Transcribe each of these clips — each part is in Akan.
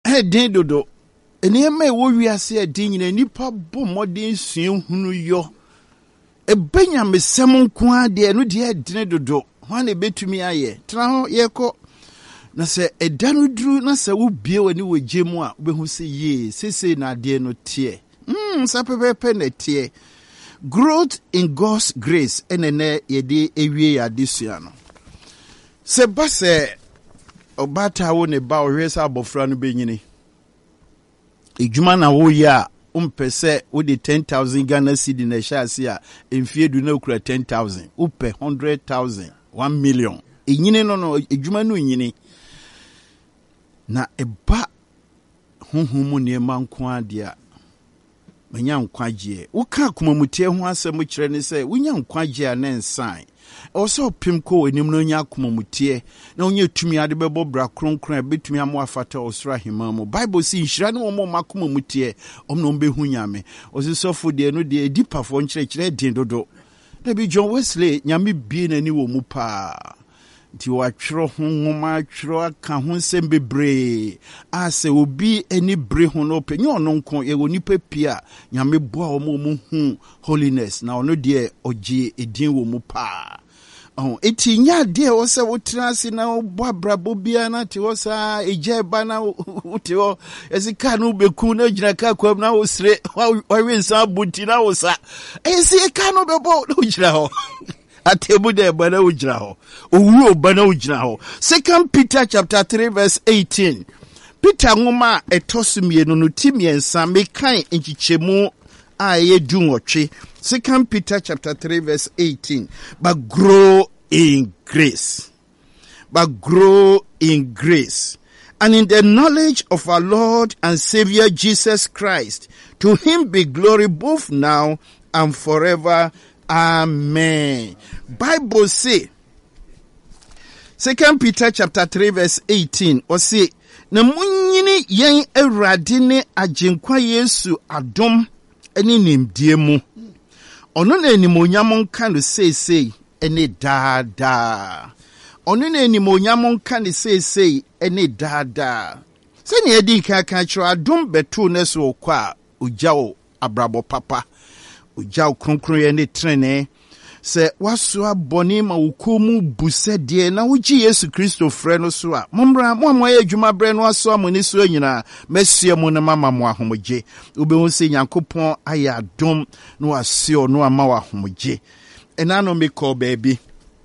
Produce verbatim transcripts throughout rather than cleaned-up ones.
eh den dodo ene me wo wiase adin nyina nipa bo modern suen hunu yo e benya mesem nko ade no de adine dodo ho na betumi aye tra ho yeko na se edanu duru na se wo bie wani wo gemu a wo behu se ye sese na ade no tie mm sa pepepe na tie growth in God's grace enene yede ewie ya desua no se ba se obata wo ne ba ohwesa abofra no benyini ejuma na wo ya umpese wo de ten thousand Ghana cedi na shasi a emfie du na okura ten thousand upe one hundred thousand one million enyini no no ejuma no nyini na eba honhom ne manko ade a manya nkwaje wo ka komamutie ho asem kire ne se wonya nkwaje a na nsan also pim ko enim no nya komamutie na onye tumi ade bebo bra kronkron betumi amo afata osra himamo bible si nhira ne wo mo makomamutie omno mbehu nyame osisofo de no de edipafo nkire kire din dodo na bi John Wesley nyame bie nani wo mu pa ti wa twro ho nwoma twro aka ho nsem bebre ase obi ani bre ho no pe nyo no nko ye woni pepia nyame boa o mo mu hu holiness na ono de ogie edin wo mu pa oh eti nya de wo se wo trase na bo abrabo bia na ti wo sa eje ba na uti wo esika no beku na gina ka kwam na wo sire wa wi nsa buti na wo sa esika no bebo no gina ho atebu de bana ujira ho owu bana ujira ho. Second Peter chapter three verse eighteen. Peter ngoma etosumie no no timiensa mekan enchichemu aye dunwotwe. Second Peter chapter three verse eighteen. But grow in grace. But grow in grace and in the knowledge of our Lord and Savior Jesus Christ. To him be glory both now and forever. Amen. Bible say Second Peter chapter three verse eighteen or say na munyini yen awrade ne agenkwa Yesu adom eni nimdie mu ono na enimonyam nka no seesei eni daada ono na enimonyam nka no seesei eni daada se ne edi nka ka kiro adom beto ne so kwa ugyawo abrabo papa ujau konkro ye ne trene se waso aboni ma ukomu busede na uji Yesu Kristo frɛ no so a momra mo amoye adwuma bre no aso amoni so nyina mesie mo ne mama mo ahomgye obehu se Nyankopɔn aya dom no asio no ama wa ahomgye ena no me call baby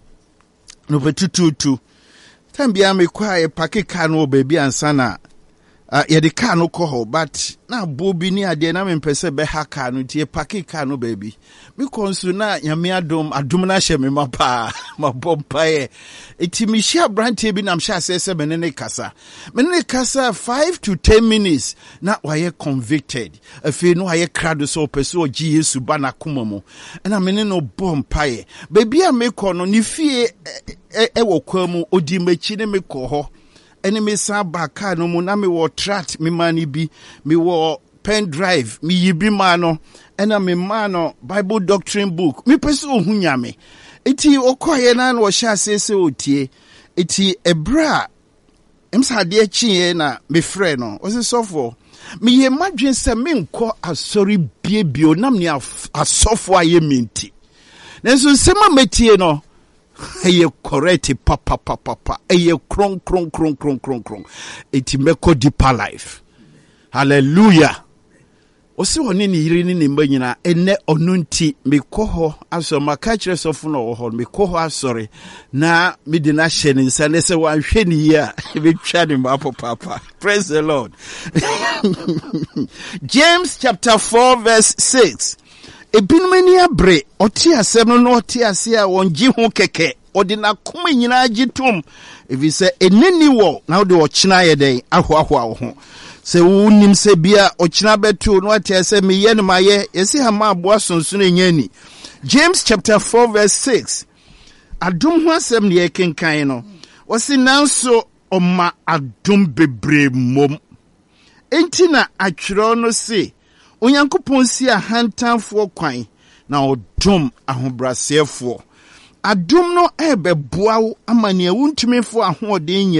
no betututu tambia me kwa e pakeka no baby ansana Uh, yedi car no koho, but na bobi ni ade na me mpese be ha car no tie pake car no baby. Mi konsu na nyame adom adom na hye me mapa ma bompae. Eti mi hia brante bi na mhya asese menene kasa. Menene kasa five to ten minutes na waye convicted. Afi no waye krado so pese o gi Yesu ba na koma mo. Na menene no bompae. Baby a me kono ni fie e, e wo kwamu odi machi ne me koho. Enemy saba car no mu na me wo tract me mani bi me wo pen drive me yibi mano ena me mano Bible doctrine book me pese ohunya me eti okoye na na wo hya sese otie eti ebra emsa de achie na me frɛ no o se sofo me ye madwen se me nko asori biebio nam ne asofo aye minti nenso sema metie no eye correct papa papa papa eye kron kron kron kron kron kron eti meko deeper life. Hallelujah. Osi woni ni yiri ni nimba nyina ene onunti mekoho aso maka kire sofo no wo ho mekoho asori na me di na hye ni nsa ne se wan hwe ni ya be twa ni ma papa. Praise the Lord. James chapter four verse six. Ebinumani abre oti asem no oti ase a wonji ho keke odi na koma nyina agitom evi se eneni wo na odi ochina ye den aho aho aho ho se wonim se bia ochina betu no ati ase meye no maye yesi ha ma abo asonso no nyani. James chapter four verse six. Adom ho asem ne yekenkan no wasi nanso oma adom bebre mom enti na atwero no se Onyankopɔn si ahantanfo kwan na odom ahobrasefo adom no ebeboa wo amane awuntumefo ahoɔden ye no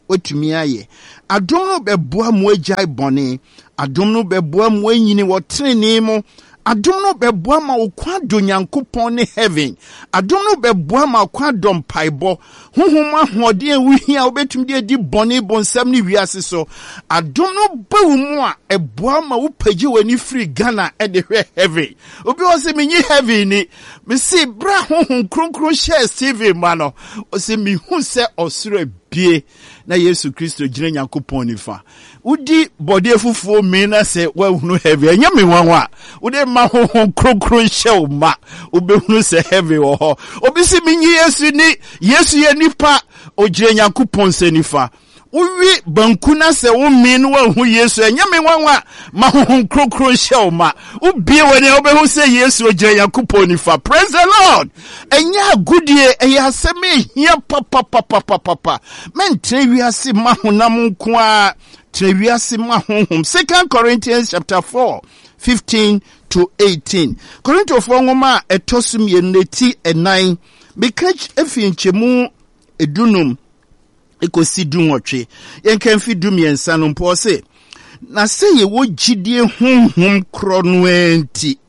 otumi aye adom no beboa mo agya bone adom no beboa mo anyini wo trene mo adom no beboa ma okwa do Nyankopon ne heaven adom no beboa ma okwa do mpaibo honhom ahode awuhia obetum de di bone bonsam ne wiase so adom no bawu mu a eboa ma wo pagi wani free Ghana e de hwe heaven obi o se menyi heaven ni me se bra honhom kronkron share Steven ma no o se mi hu se osoro bie na Yesu Kristo gire Nyankopon nifa udi body efufuo me na se wa hunu heaven enya me wanwa udi ma honhom kronkron share ma obehunu se heaven wo ho obi se menyi Yesu ni Yesu ye nipa o gire Nyankopon se nifa uwi bankuna se wo minu wa hu Yesu enya me wanwa ma honhom kronkron share ma ubie woni obehu se Yesu o gire Nyankopon nifa. Praise the Lord. Enya agudie eya aseme hia papa papa papa men trewiase ma honam nko a trewiase ma honhom. Second Corinthians chapter four fifteen to eighteen. Corinthians four ngoma etosum ye neti enan bekach efi nchemu edunum ekosi dunwotwe yenkan fi dum yensa no mpo se na se ye wo gidie honhom kro no enti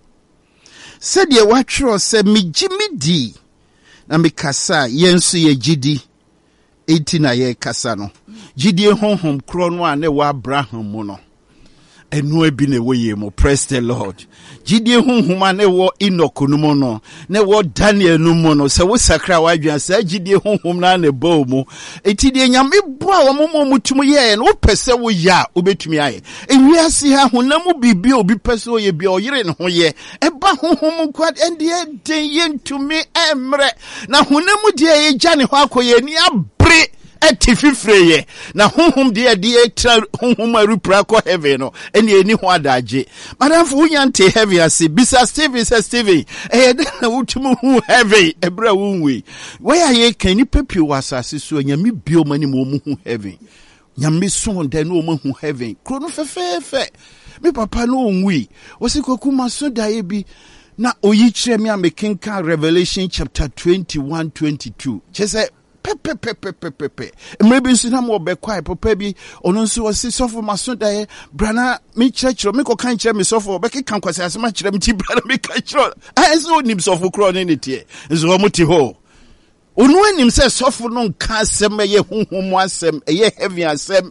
se de watwero se migimidi na mikasa yenso ye gidi enti na ye kasa no gidie honhom kro no a ne wa Abraham mu no enu ebi ne wo ye mo. Praise the Lord. Gidie honhom ne wo Enoch no mo no ne wo Daniel no mo no se wo sakra wadwan se gidie honhom na ne ba mu enti de nyame bo a wo mo mutum ye no pese wo ya obetumi aye ewiase ha honam bibi obi pese wo ye bia oyire ne ho ye eba honhom kwad ende den ye ntumi emre na honam de ye gya ne ho akoye ni abre eti fifreye na honhom de de etra honhom arupra ko heaven no eni eni ho adaje madam fu nyante heaven ase bisa Steven say Steven eh de na wutumu hu heaven ebra wunwe where ye kan ni pepi wasase so nyame bio mani mo mu hu heaven nyame so de no mo hu heaven kro no fefefe me papa no onwi osikoku maso dae bi na oyi kire me amekenka Revelation chapter twenty-one twenty-two chese pepe pepe pepe pepe maybe sina mo be kwai papa bi ono nso wasi sofo maso dae brana me church me ko kan kire me sofo be kan kwase asema kire me ti brana me kan kire ah so nim sofo kro ne netie nso mo ti ho onu anim se sofo no nka asem ye honhom asem ye heavy asem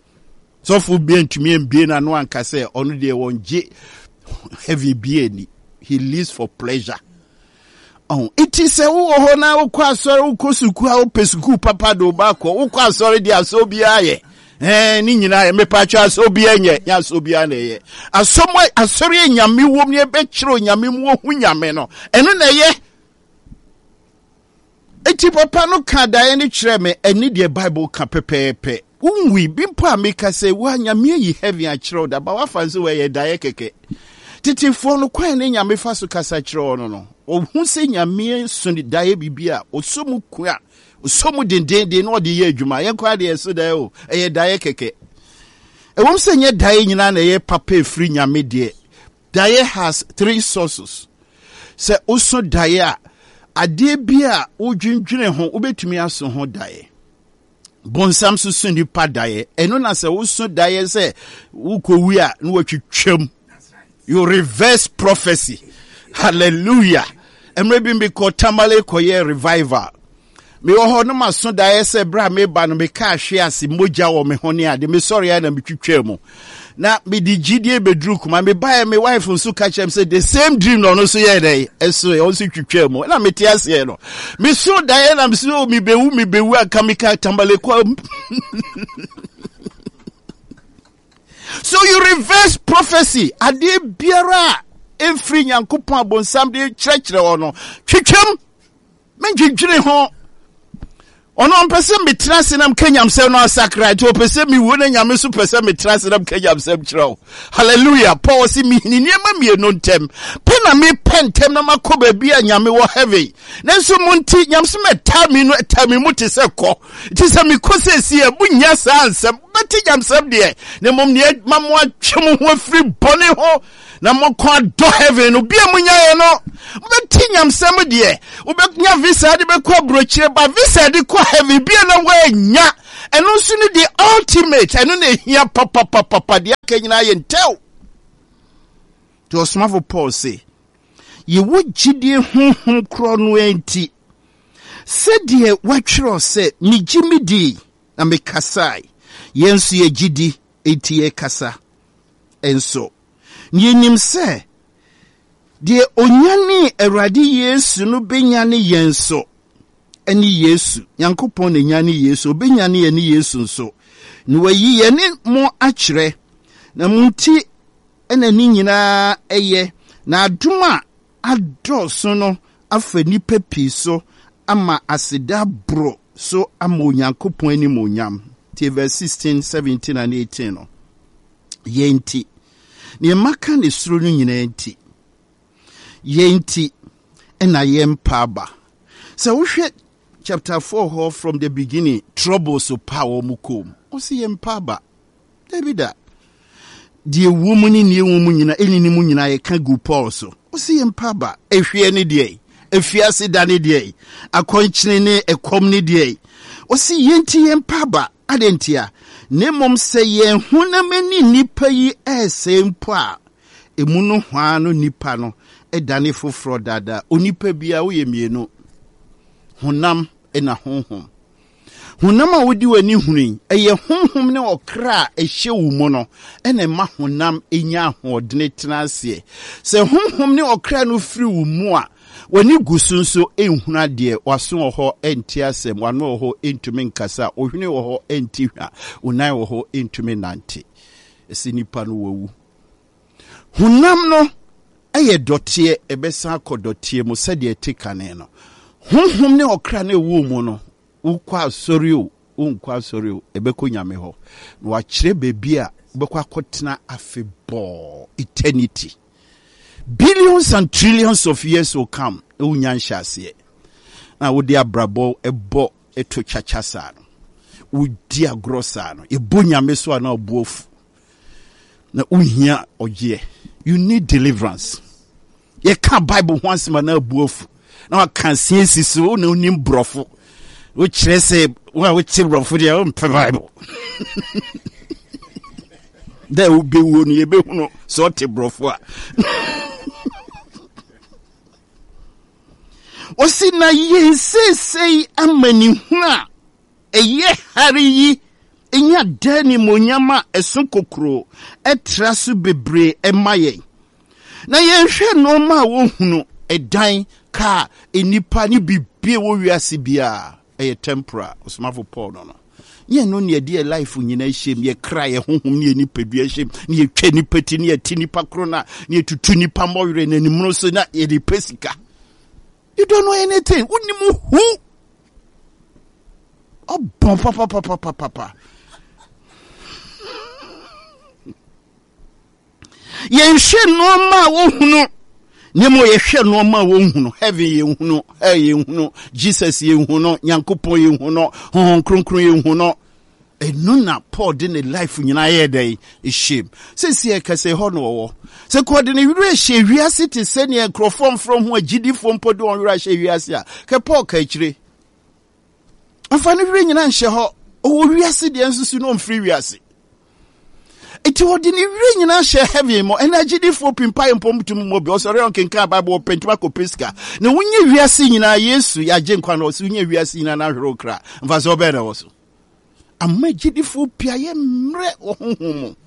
sofo bi antumi mbie na no anka se ono de wonje heavy bi ni he lives for pleasure. Oh, it is a who na ukwa sorry ukosuku a upesuku papa do bako ukwa sorry dia so bia ye eh ni nyina ye mepacha so bia nye ya so bia na ye asomo asori nyame wom ne be kiro nyame mu hu nyame no eno na ye eti papa no ka da ni kire me eni de Bible ka pepepe unwi bimpo ameka se wa nyame yi heavy a kiro da ba wa fanse we ye da ye keke titi fo no kwan ne nyame fa so kasa kiro no no ohun se nyame so ni dae bibia osomu kwa osomu dendenden no de ye adwuma ye kwa de so dae o eye dae keke e won se nye dae nyina na ye papa free nyame de dae has three sources se oso dae a ade bia odwindwene ho obetumi aso ho dae bonsam so so ni pa dae eno na se oso dae se ukowi a no watwitwam you reverse prophecy. Hallelujah. Emre bimbi ko tamale ko ye revival. Me wo no maso da ese bra me ba no me ka hwe ase moja wo me hone ade me sorry na me twitwa mu. Na me di gidie bedru kuma me ba me wife nso ka chem say the same dream no no so ye dey. Eso e onso twitwa mu. Na me tie ase no. Me so da na me so me bewu me bewu aka me ka tamale ko. So you reverse prophecy. Ade biara every Nyankopon abonsam de church ono twetwam menjidwire ho ono mpese metrase nam kanyam se no asakra to pese mi wo na nyame so pese metrase nam kanyam se kiro. Hallelujah. Paul si mi ni niema mi no ntem pe na me pentem na makoba bia nyame wo heaven nanso munti nyamse meta me no eta me muti se ko ti se me kosesi e bunya sa ansem beti nyamsem de ne mom ne mamwa twem ho afri bone ho na mokwa do heaven no bia munya ye no beti nyamsem de obenya visa de be kwa brochire ba visa de kwa heaven bia na wa nya eno nso ne the ultimate eno na hia papa papa papa de akanyina ye ntew to Osmafo Paul say ye wo gidie honhom kro no enti se de watwero se mi gimidi na me kasai yensu ye gidi enti ye kasa enso ni nim se de onyane Awurade Yesu no benyane yenso eni Yesu Yankopon ne nyane Yesu benyane ye ni Yesu nso ni wayi ye ne mo akire na munti ena ni nyina eye na aduma adoso no afa nipa pi so ama aseda bro so ama Onyankopon ani monyam ti verse sixteen, seventeen and eighteen no yenti ne maka ne suro no nyina enti yenti ena yempa ba so wohwe chapter four ho from the beginning troubles so power mukom o si yempa ba David die womuni ne womu nyina enini mu nyina ye ka gu Paul so o si yempa ba ehwe ne de efiase da ne de akonkyene ne ekom ne de o si yenti yempa ba adentia ne mom se ye hunamani nipa yi esempo a emu no hwa no nipa no edane foforo dada onipa bia wo ye mienu honam ena honhom honam a wodi wani hunu eye honhom ne okra ehye wo mu no ena ma honam enya hodene tenase se honhom ne okra no firi wo mu a wani gusunso enhuna de waso ho enti asem wano ho entumi nkasa ohwene wo ho enti hwa unan wo ho entumi nante esinipa no wawu honam no eye dotie ebesa akodotie mu sede etikane no honhom ne okra na ewu mu no ukwa sori o unkwa sori o ebeko nyame ho na wa kire bebi a ubekwa akotena afebo eternity. Billions and trillions of years will come. Unyan shase. Na wodi abrabo ebo eto chachasa no. Udi agrosa no. Ebo nyame so na obuofu. Na unhia oje. You need deliverance. Ye ka Bible once ma na obuofu. Na wa kan siensi so na unim brofo. Wo kire se wa wo ti brofo de o mpe Bible. There will be one ye be no so te brofo a. Osi na ye se sei amani huna eye hari yi enya dani monyama esun kokro etrasu bebre emaye na ye hwe no ma wo hunu edan ka enipa ni bibie wo wiase bia eye tempera Osmafo Paul no no ye no ne de life nyina hiem ye kra ye honhom ne enipa dua hiem ne ye twa nipa ti ne ye ti nipa krona ne tutu nipa mowere na nimro so na ye de pesika. You don't know anything. Unimu who? Oh, papa, papa, papa, papa. Ye she no ma wo hunu. Nemo ye she no ma wo hunu. Heaven ye hunu, hey ye hunu, Jesus ye hunu, Nyankopon ye hunu, hon kronkron ye hunu. E nuna Paul de ne life nyina ye dey e shame. Se se ka se ho no wo. Se ko de ne wire hye wiase te se ne enkrofom from ho agidi fom podo on wire hye wiase a. Ke Paul ka kire. Afa ne wire nyina nhye ho. O wiase de ensusu no mfiri wiase. Eti wo de ne wire nyina hye heaven mo energy fo pimpa empom tum mo bi osore on kenka Bible pentima ko peska. Ne wonye wiase nyina Yesu ya je nkwa no so wonye wiase nyina na hwero kra. Mfa so be na wo so. Amma gidifo pia ye mre ohunhum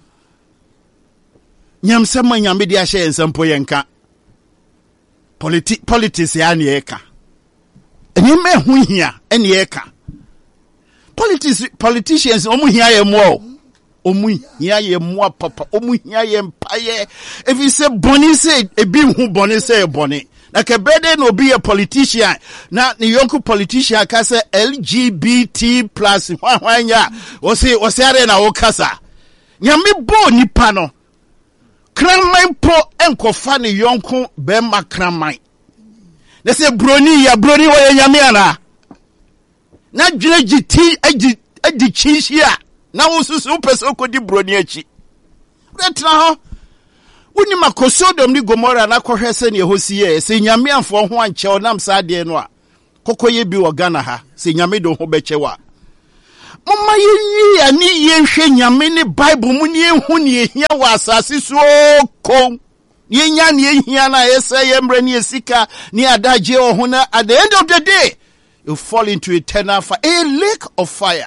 nyamsema nyame dia hye ensampo yenka politi politics ya ne yeka eni me hu hia eni yeka politics politicians omu hia ye mo omu hia ye mo papa omu hia ye mpaye if you say boni say ebi hu boni say boni na ke bede no be a politician na ni yonku politician ka say L G B T plus hwanya o say o say are na wo kasa nyame bo nipa no Okramai po enkofa ne yonko bema kramai. Na se broni ya broni wa ya nyame ana. Na dwene giti agi adi chinhia. Na wosusu pese okodi broni achi. Retra ho. Woni makosodom ni Gomora na kohwese ne hosiye se nyame amfo ho anche onam sa de no a. Kokoye bi wo Ghana ha se nyame do ho bechewa. Mama ye ya ni ye hwe nyame ne Bible mu ni ehu ne ehia wa asase so kon. Ye nya ne ehia na yese ye mre ne esika ne adaje ho na at the end of the day you fall into eternal fire, a lake of fire.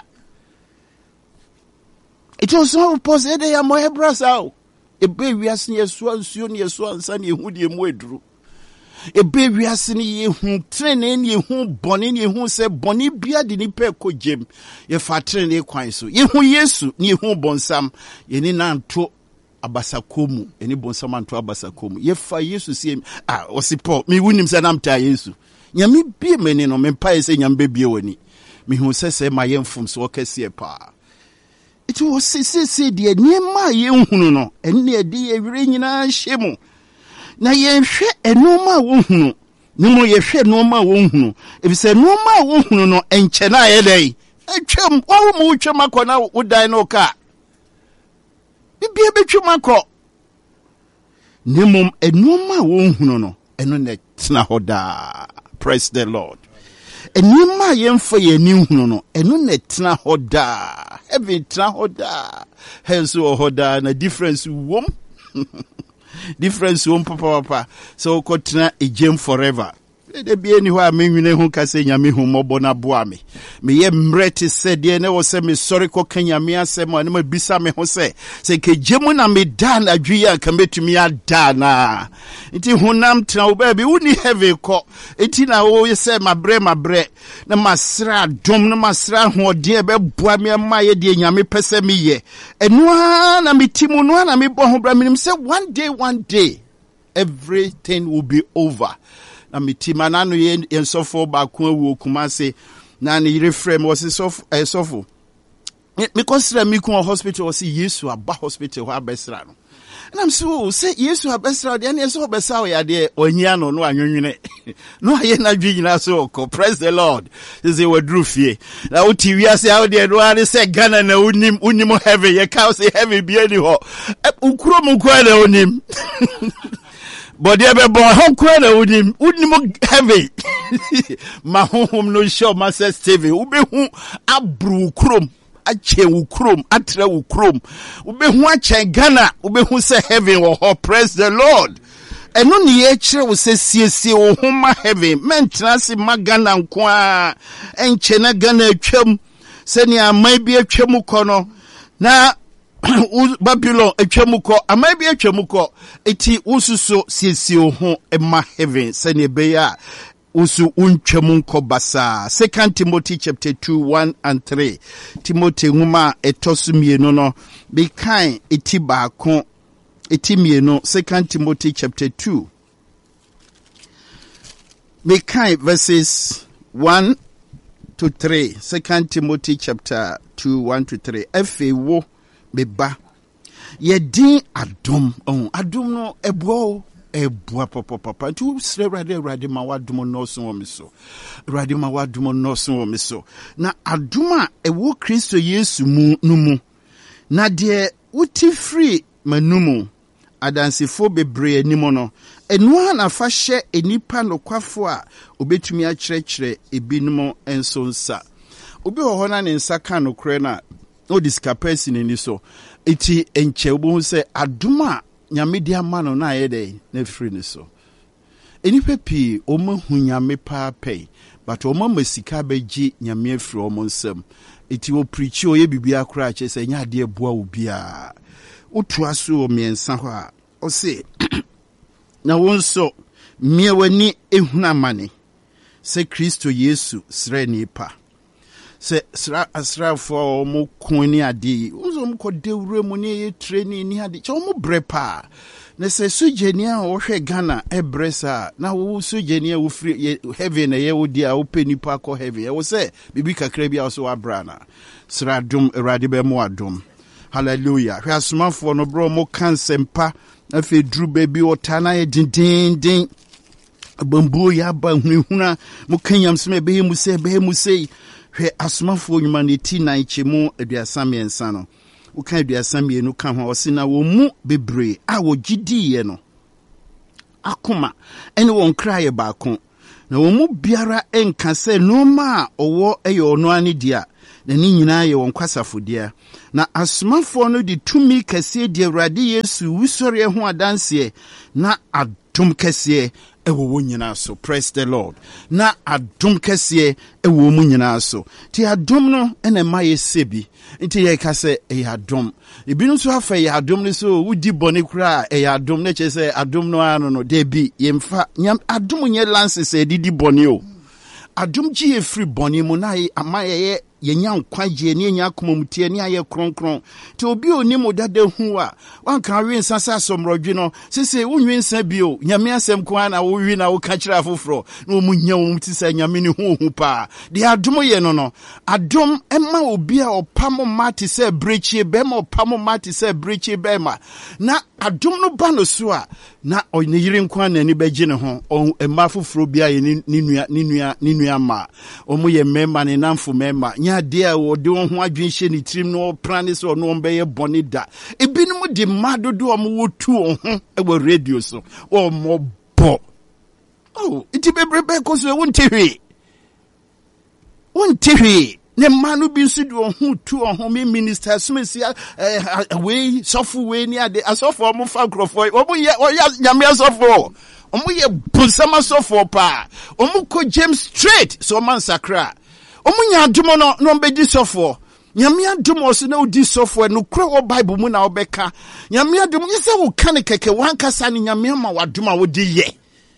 It was so possible ya mo hebrasa. E be wiase ne yesu ansuo ne yesu ansa ne ehu de mu eduru. E be wiase ne yehu trene ne yehu bone ne yehu se bone bia de ni pe ko jem. Ye fa trene kwan so. Yehu Yesu ne yehu bonsam ye ni nanto abasakomu. Ye ni bonsam anto abasakomu. Ye fa Yesu se ah osipo mi wunim se nam ta Yesu. Nyame bie meni no me pa se nyambe bie wani. Me hu se se ma yemfum so kese pa. It was say say de niema ye hunu no enne de ye wire nyina hyemu na ye hwe enoma wo hunu ni mo ye hwe enoma wo hunu ebi se enoma wo hunu no enche na ye dai atwam wo mo twam akona wo dan no ka bibia betwam akọ ni mom enoma wo hunu no eno ne tena hoda. Praise the Lord. Enima yemfo ye ni hunu no eno na tena hoda. Heaven tena hoda. Henso hoda na difference wom. Difference wom papa papa. So ko tena ejem forever. De bi eni ho a menwine ho kase nyame hu mobo na boa me. Me ye mrete se de na wo se me sorry ko kanyame asem ani ma bisa me ho se se ke jemu na me dan adwi ya ka metumi ada na. Nti honam tena wo ba bi woni heaven ko. Enti na wo se mabre mabre na masra dom na masra ho de be boa me ma ye de nyame pese me ye. Eno na metimu no na me bo ho bra me say one day one day everything will be over. Na mitima nanu ye ensofo ba ko awu Kumase na ne reframe was sofo esofo me consider me ko hospital was Yesu aba hospital ho abesra no na am so say Yesu abesra de na so besa ya de ohia no no anwunwene no aye na dwunyina so ko. Praise the Lord. This is what drew fear na uti wi ase how de no ani say Ghana na unim unim heaven ye ka say heaven bi ani ho ukuro mu ko na unim but they be born home kwena unim unim heavy ma home no show master Steve ube hu abru krom ache wu krom atra wu krom ube hu ache Ghana ube hu say heaven wo ho. Praise the Lord. Eno ni ye kire wo se siesie wo ho ma heaven mentra se ma Ghana nko a enche na Ghana atwam se ni amai bi atwam kono na Babylon etwamuko amabi etwamuko eti ususo siesie ho ema heaven sene beya usu untwamunko basa. Second Timothy chapter two one and three. Timothy nguma etosu mienu no be kan eti baako eti mienu. Second Timothy chapter two be kan verses one to three. Second Timothy chapter two one to three. Efe wo beba ye din adom on adom no ebo ebo papa papa tu sre rade rade ma wadom no so wo miso rade ma wadom no so wo miso na adom a ewo Kristo Yesu mu no mu na de uti free manumu adansifo bebre animo no eno na fa hye enipa no kwafo a obetumi a kyerɛkyerɛ ebinom enso nsa obi ho na ne nsa ka no kre na no discapacity ni so iti enche obo se aduma nyame di ama no na ayede na free ni so enipa pi o ma hu nyame pa pay but o ma masika beji nyame afri o mo nsam iti o preach o ye bibia kra che se nya ade boa obia utu aso o miensa ho a o se na wonso mie wani ehuna mane se Kristo Yesu sre ni pa se sra asra for mo koni ade uzo mo ko dewure mo ne training ni ade che mo brepa na se sujeni a wo hwe Ghana ebresa na wo sujeni a wo free heaven ye wo dia wo peni pa ko heaven ye wo se bibi kakra bia so abrana sra dum erade be mo adum Hallelujah. Hwe asomafo no bro mo kan sempa afi dru baby otana ye din din din bambu ya ba hunhuna mo kanyam se be mu se be mu se hwe asomafo nyuma ne ti nan chemu aduasa miensa no wo kan aduasa mienu kan ho osina wo mu bebre a wo gidi ye no akoma ene won kraye baako na wo mu biara enka se no ma owo eye ono ani dia na ni nyina ye won kwasafodia na asomafo no di tumi kase di Awurade Yesu wusori ho adanse na adom kase ewo wo nyina so. Praise the Lord. Na adom kase ewo mu nyina so. Ti adom no ene ma ye sebi nti ye ka se e adom ebinu so afa ye adom ne so wudi bone kura e adom ne che se adom no ano no de bi ye mfa nyam adom nye lance se didi bone o adom ji e free bone mu na ye amaye yenya nkwaje ne yenya akomamutie ne aye kronkron te obi oni modada hu a wanka wensa sa somrodwe no sese wonwensa bio nyame asem kwa na wo wi na wo ka kira afoforo na o munya wo mti sa nyame ne hu hu pa de adom ye no no adom ema obi a opamo mate se brechi be ma opamo mate se brechi be ma na adom no ba no so a na oyine yire nkwa na ni beje ne ho ema afoforo bia ye ni nua ni nua ni nua ma o mu ye memba ne namfo memba dia wo de won ho adwenhye ni trim no prane so no mbeye bone da ebinum de madodo o mo wotu ho e wo radio so o mo bo oh iti bebrebe ko so won tehwe won tehwe ne manu bi so de ho tu ho me minister smesi we sofu we ni ade asofo mo fa krofo o mo ye o ya nyame asofo o mo ye busama asofo pa o mo ko James straight so man sakra omunya adumo no no mbedi sofo nyame adumo so na odi sofo no kro o bible mu na obeka nyame adumo yese wo kan keke wankasa ni nyame ma waduma wodi ye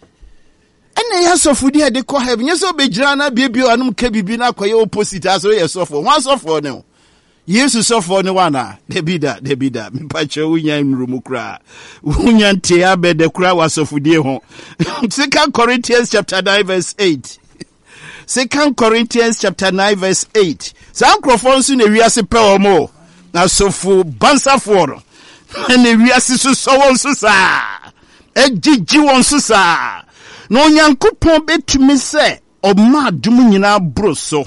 ene ya sofo di ade ko heaven yese obegira na biebio anum ka bibi na akoye opposite aso ye sofo wan sofo ne Yesu sofo ne wana debida debida mpache wunya nrumu kra wunya nte abede kra wa sofo die ho Second Corinthians chapter nine verse eight Second Corinthians chapter nine verse eight. Sa microphone so na wiase pe omo. Na sofu bansa for. Na wiase so so won so sa. Ejiji won so sa. No Nyankopon betumi se o ma dum nyina bro so.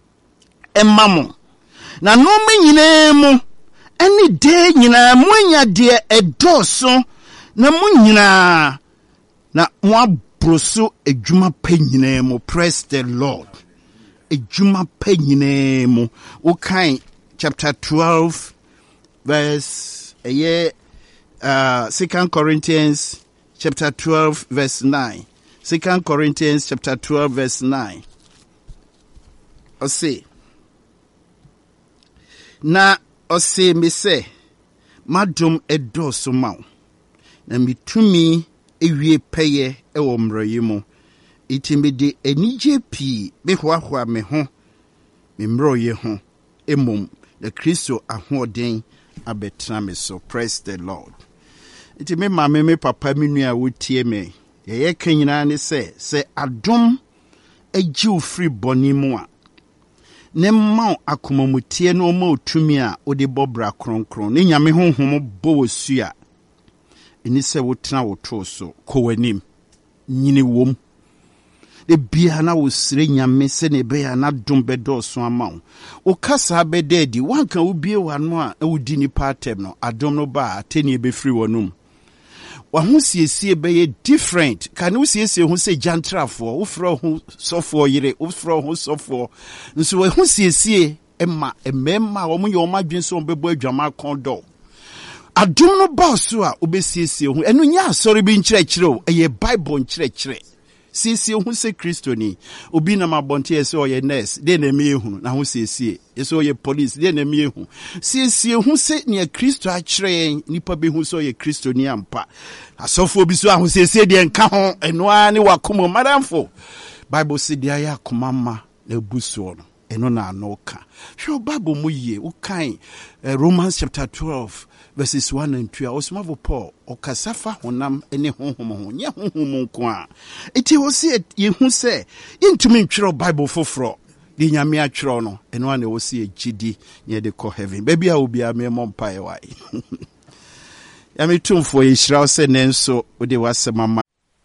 Emamo. Na no me nyina mu any day nyina mu anya de edoso na mu nyina na mo proso ejuma penyinemo. Praise the Lord. Ejuma penyinemo. Okay, chapter twelve verse eh uh Second Corinthians chapter twelve verse nine. Second Corinthians chapter twelve verse nine. I say na ose me say madum edoso ma na mitumi ewie peye ewo mrayi mu itimide enije pi me hwahwa me ho me mroye ho emom the Kristo ahoden abetra me so. Praise the Lord. Itime mama me papa me nua wotie me ye kanyina ne se se adom agiu free boni mu a ne ma akomamutie no ma otumi a ode bobra kronkron ne nyame honhom bo wosu a eni se wotena woto so kowanim nyini wom de bia na wosire nyame se ne be ya na dom bedo so ama wo kasa bededi wanka wo bie wano a wodi ni patem no adom no ba ateni be free wonum wa ho siesie be ye different kan wo siesie ho se jantrafo wo fro ho sofo yire wo fro ho sofo nso wo ho siesie emma emma wo mo ye o madwen so bebo adwama kondo adom no ba so a obesiesie ho eno nya asori bi nkyerɛkyerɛ o eye bible nkyerɛkyerɛ siesie ho se Kristo ni obi na mabonte ese oye nurse de na me hu na ho siesie ese oye police de na me hu siesie ho se ne Kristo a kyerɛ nipa be hu so oye Kristo ni ampa asofo bi so a ho siesie de nka ho eno a ne wakomo madamfo bible se de aya komama na buso no eno na anoka hwe bible mu ye ukan uh, Romans chapter twelve verses one and two. Osmavo Paul okasafa honam ene honhom ho nya honhom nko a eti wo se ye hu se intumi ntwero bible foforo di nyame atwerɛ no eno ane wo se gidi nye de kɔ heaven baby a obi a me mompa e wai ya me tumfo ye hyira se ne nso wo de wasema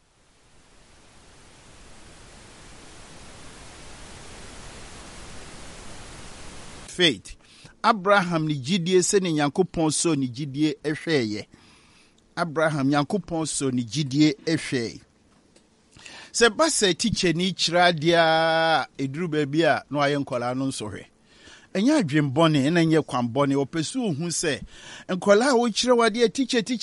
faith Abraham ni gidie se ne Nyankopɔn so ni gidie ehweye Abraham Nyankopɔn so ni gidie ehweye se ba se teacher ni kyira dia eduru ba bia no aye nkola no nso hwe enya adwembɔne na nye kwanbɔne opesu hu se nkola wo kyira wade teacher teacher